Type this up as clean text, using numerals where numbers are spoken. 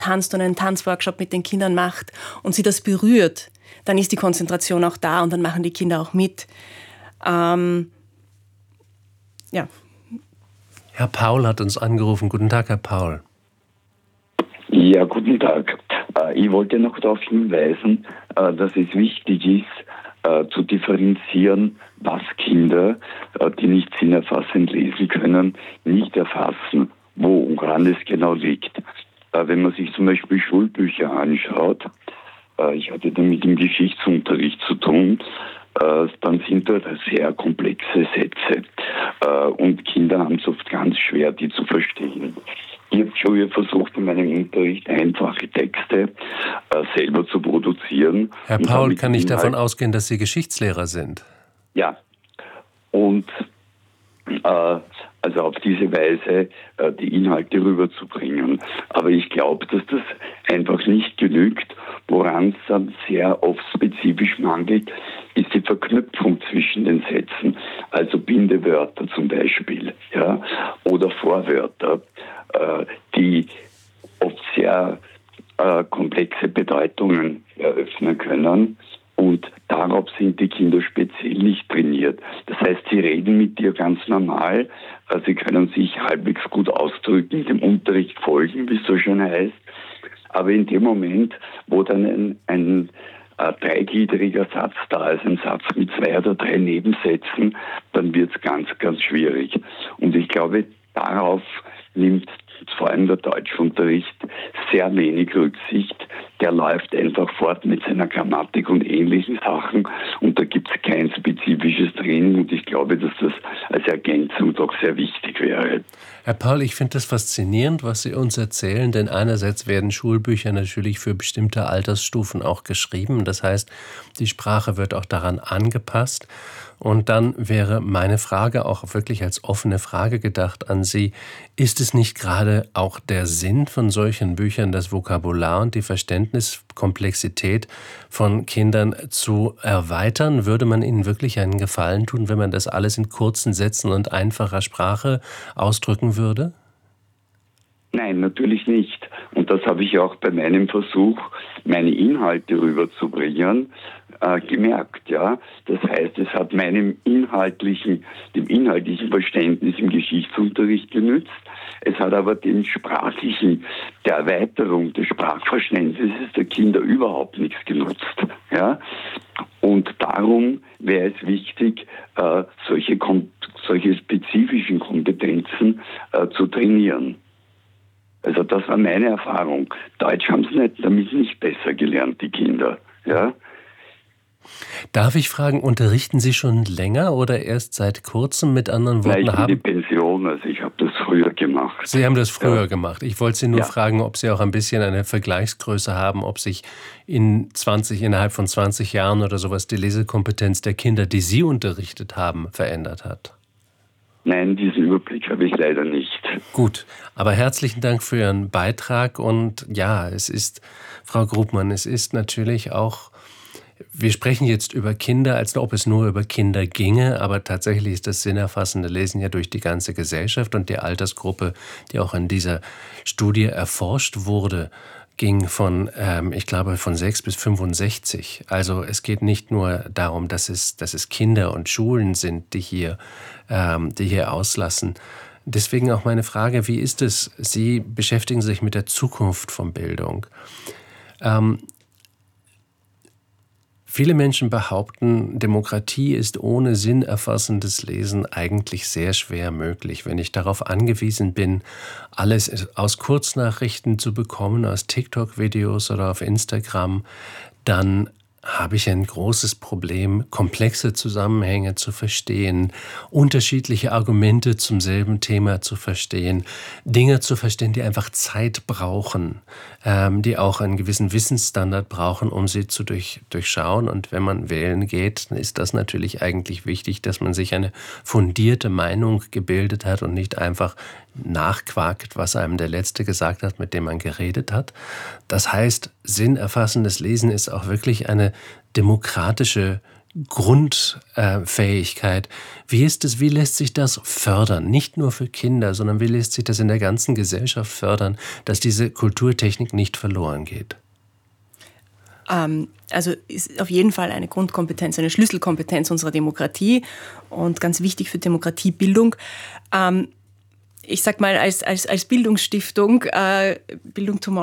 tanzt und einen Tanzworkshop mit den Kindern macht und sie das berührt, dann ist die Konzentration auch da und dann machen die Kinder auch mit. Ja. Herr Paul hat uns angerufen. Guten Tag, Herr Paul. Ja, guten Tag. Ich wollte noch darauf hinweisen, dass es wichtig ist, zu differenzieren, was Kinder, die nicht sinnerfassend lesen können, nicht erfassen, wo und woran es genau liegt. Wenn man sich zum Beispiel Schulbücher anschaut, ich hatte damit im Geschichtsunterricht zu tun, dann sind dort sehr komplexe Sätze und Kinder haben es oft ganz schwer, die zu verstehen. Ich habe schon versucht, in meinem Unterricht einfache Texte selber zu produzieren. Herr Paul, kann ich davon ausgehen, dass Sie Geschichtslehrer sind? Ja. Und also auf diese Weise die Inhalte rüberzubringen. Aber ich glaube, dass das einfach nicht genügt. Woran es dann sehr oft spezifisch mangelt, ist die Verknüpfung zwischen den Sätzen. Also Bindewörter zum Beispiel, ja, oder Vorwörter, die oft sehr komplexe Bedeutungen eröffnen können. Und darauf sind die Kinder speziell nicht trainiert. Das heißt, sie reden mit dir ganz normal, sie können sich halbwegs gut ausdrücken, dem Unterricht folgen, wie es so schön heißt. Aber in dem Moment, wo dann ein dreigliedriger Satz da ist, ein Satz mit 2 oder 3 Nebensätzen, dann wird es ganz, ganz schwierig. Und ich glaube, darauf nimmt vor allem der Deutschunterricht sehr wenig Rücksicht. Der läuft einfach fort mit seiner Grammatik und ähnlichen Sachen und da gibt es kein spezifisches Training und ich glaube, dass das als Ergänzung doch sehr wichtig wäre. Herr Paul, ich finde das faszinierend, was Sie uns erzählen, denn einerseits werden Schulbücher natürlich für bestimmte Altersstufen auch geschrieben. Das heißt, die Sprache wird auch daran angepasst. Und dann wäre meine Frage auch wirklich als offene Frage gedacht an Sie. Ist es nicht gerade auch der Sinn von solchen Büchern, das Vokabular und die Verständniskomplexität von Kindern zu erweitern? Würde man ihnen wirklich einen Gefallen tun, wenn man das alles in kurzen Sätzen und einfacher Sprache ausdrücken würde? Nein, natürlich nicht. Und das habe ich auch bei meinem Versuch, meine Inhalte rüberzubringen, gemerkt, ja. Das heißt, es hat dem inhaltlichen Verständnis im Geschichtsunterricht genützt. Es hat aber der Erweiterung des Sprachverständnisses der Kinder überhaupt nichts genutzt, ja. Und darum wäre es wichtig, solche spezifischen Kompetenzen zu trainieren. Also das war meine Erfahrung. Deutsch haben sie damit nicht besser gelernt, die Kinder, ja. Darf ich fragen, unterrichten Sie schon länger oder erst seit kurzem? Mit anderen Worten, ich bin die Pension, also ich habe das früher gemacht. Sie haben das früher gemacht. Ich wollte Sie nur fragen, ob Sie auch ein bisschen eine Vergleichsgröße haben, ob sich innerhalb von 20 Jahren oder sowas die Lesekompetenz der Kinder, die Sie unterrichtet haben, verändert hat. Nein, diesen Überblick habe ich leider nicht. Gut, aber herzlichen Dank für Ihren Beitrag und ja, Frau Grubmann, es ist natürlich auch, wir sprechen jetzt über Kinder, als ob es nur über Kinder ginge, aber tatsächlich ist das sinnerfassende Lesen ja durch die ganze Gesellschaft und die Altersgruppe, die auch in dieser Studie erforscht wurde, ging von 6 bis 65. Also es geht nicht nur darum, dass es Kinder und Schulen sind, die hier auslassen. Deswegen auch meine Frage, wie ist es? Sie beschäftigen sich mit der Zukunft von Bildung. Viele Menschen behaupten, Demokratie ist ohne sinnerfassendes Lesen eigentlich sehr schwer möglich. Wenn ich darauf angewiesen bin, alles aus Kurznachrichten zu bekommen, aus TikTok-Videos oder auf Instagram, dann habe ich ein großes Problem, komplexe Zusammenhänge zu verstehen, unterschiedliche Argumente zum selben Thema zu verstehen, Dinge zu verstehen, die einfach Zeit brauchen, die auch einen gewissen Wissensstandard brauchen, um sie zu durchschauen. Und wenn man wählen geht, dann ist das natürlich eigentlich wichtig, dass man sich eine fundierte Meinung gebildet hat und nicht einfach nachquakt, was einem der Letzte gesagt hat, mit dem man geredet hat. Das heißt, sinnerfassendes Lesen ist auch wirklich eine demokratische Grundfähigkeit. Wie lässt sich das fördern? Nicht nur für Kinder, sondern wie lässt sich das in der ganzen Gesellschaft fördern, dass diese Kulturtechnik nicht verloren geht? Also ist auf jeden Fall eine Grundkompetenz, eine Schlüsselkompetenz unserer Demokratie und ganz wichtig für Demokratiebildung. Ich sag mal, als Bildungsstiftung, Bildung Tomorrow